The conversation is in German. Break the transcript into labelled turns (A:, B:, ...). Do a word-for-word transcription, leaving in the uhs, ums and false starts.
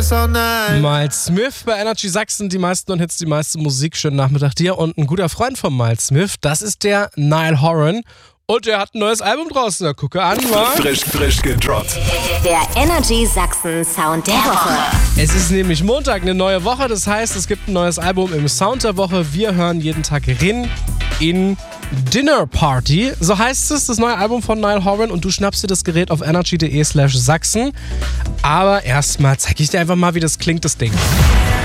A: Miles Smith bei Energy Sachsen, die meisten Hits, die meiste Musik. Schönen Nachmittag dir. Und ein guter Freund von Miles Smith, das ist der Niall Horan. Und der hat ein neues Album draußen. Da gucke an, mal.
B: Frisch, frisch gedroppt.
C: Der Energy Sachsen Sound der Woche.
A: Es ist nämlich Montag, eine neue Woche. Das heißt, es gibt ein neues Album im Sound der Woche. Wir hören jeden Tag rein in Dinner Party. So heißt es, das neue Album von Niall Horan. Und du schnappst dir das Gerät auf energy punkt de slash Sachsen. Aber erstmal zeige ich dir einfach mal, wie das klingt, das Ding.